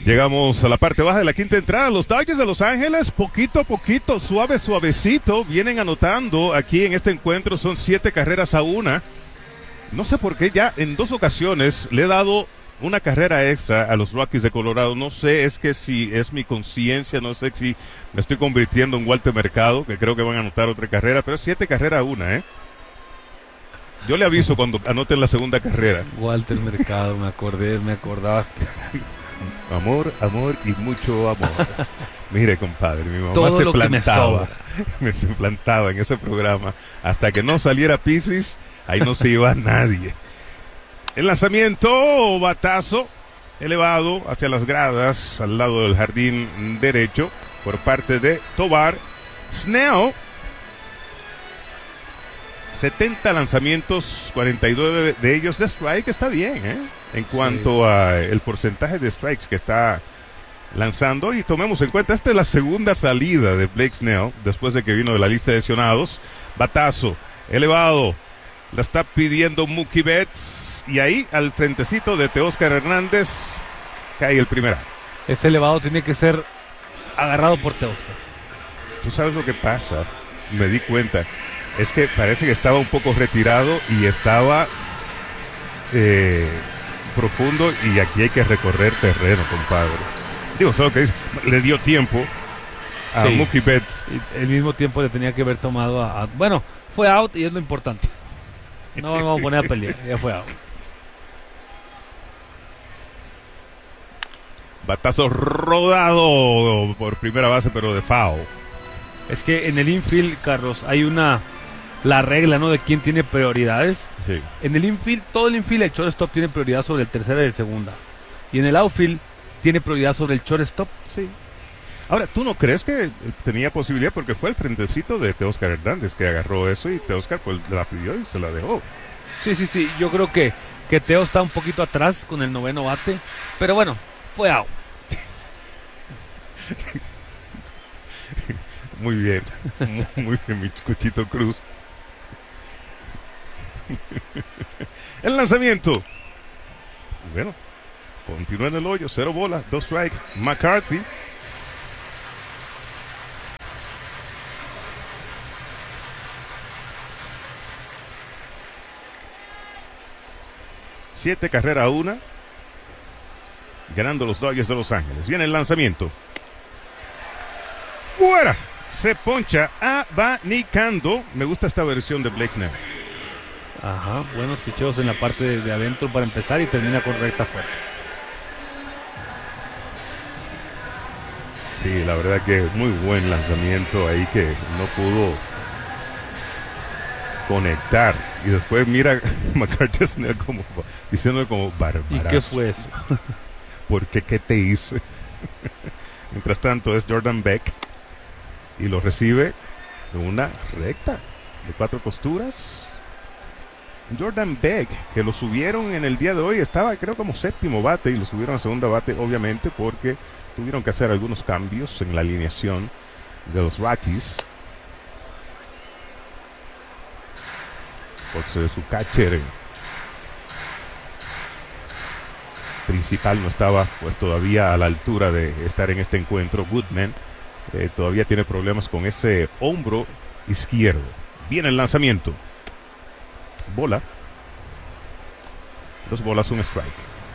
Llegamos a la parte baja de la quinta entrada. Los Dodgers de Los Ángeles, poquito a poquito, suavecito, vienen anotando aquí en este encuentro. Son 7 carreras a 1. No sé por qué ya en 2 ocasiones le he dado una carrera extra a los Rockies de Colorado. No sé, es que si es mi conciencia, no sé si me estoy convirtiendo en Walter Mercado, que creo que van a anotar otra carrera, pero 7 carreras a 1, ¿eh? Yo le aviso cuando anoten la segunda carrera. Walter Mercado, me acordaba. Amor y mucho amor. Mire, compadre, mi mamá Todo se lo que se plantaba en ese programa. Hasta que no saliera Piscis, ahí no se iba nadie. El lanzamiento, batazo, elevado hacia las gradas, al lado del jardín derecho, por parte de Tovar. Snell, 70 lanzamientos, 49 de ellos de strike, está bien, en cuanto a el porcentaje de strikes que está lanzando. Y tomemos en cuenta, esta es la segunda salida de Blake Snell, después de que vino de la lista de lesionados. Batazo, elevado, la está pidiendo Mookie Betts, y ahí al frentecito de Teóscar Hernández cae el primer out. Ese elevado tiene que ser agarrado por Teóscar. Tú sabes lo que pasa, me di cuenta, es que parece que estaba un poco retirado y estaba profundo, y aquí hay que recorrer terreno, compadre. Digo, solo que dice, le dio tiempo a Mookie Betts. El mismo tiempo le tenía que haber tomado a... Bueno, fue out y es lo importante. No vamos a poner a pelear, ya fue out. Batazo rodado por primera base, pero de foul. Es que en el infield, Carlos, hay la regla, ¿no? De quién tiene prioridades. Sí. En el infield, todo el infield, el shortstop tiene prioridad sobre el tercera y el segunda. Y en el outfield tiene prioridad sobre el shortstop. Sí. Ahora, ¿tú no crees que tenía posibilidad? Porque fue el frentecito de Teóscar Hernández que agarró eso, y Teóscar pues la pidió y se la dejó. Sí. Yo creo que Teo está un poquito atrás con el noveno bate. Pero bueno, fue out. Muy bien. Muy bien, mi Cuchito Cruz. El lanzamiento. Bueno, continúa en el hoyo, 0 bolas, 2 strikes. McCarthy. Siete carreras a 1, ganando los Dodgers de Los Ángeles. Viene el lanzamiento. ¡Fuera! Se poncha abanicando. Me gusta esta versión de Blake Snell. Ajá, buenos picheos en la parte de adentro para empezar, y termina con recta fuerte. Sí, la verdad que muy buen lanzamiento ahí, que no pudo conectar. Y después mira McCarthy como diciéndole como barbarazo. ¿Y qué fue eso? ¿Por qué? ¿Qué te hice? Mientras tanto es Jordan Beck, y lo recibe en una recta de 4 posturas. Jordan Beck, que lo subieron en el día de hoy, estaba creo como séptimo bate, y lo subieron a segunda bate, obviamente porque tuvieron que hacer algunos cambios en la alineación de los Rockies. Porque su catcher principal no estaba pues todavía a la altura de estar en este encuentro. Goodman todavía tiene problemas con ese hombro izquierdo. Viene el lanzamiento. Bola. 2 bolas, 1 strike.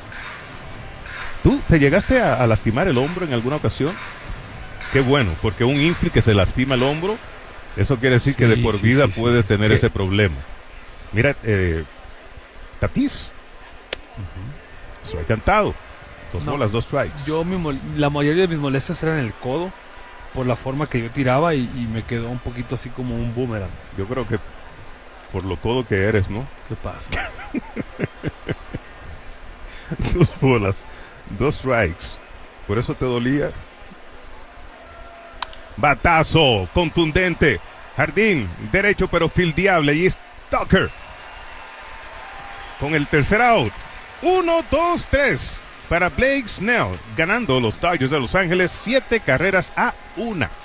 ¿Tú te llegaste a lastimar el hombro en alguna ocasión? Qué bueno, porque un infield que se lastima el hombro, eso quiere decir que de por vida puede tener ese problema. Mira, Tatis. Strike cantado. 2 bolas, 2 strikes. La mayoría de mis molestias eran en el codo, por la forma que yo tiraba, y me quedó un poquito así como un boomerang. Yo creo que por lo codo que eres, ¿no? ¿Qué pasa? 2 bolas, 2 strikes. Por eso te dolía. Batazo contundente. Jardín derecho, pero fildeable. Y es Tucker con el tercer out. 1, 2, 3 para Blake Snell, ganando los Dodgers de Los Ángeles 7 carreras a 1.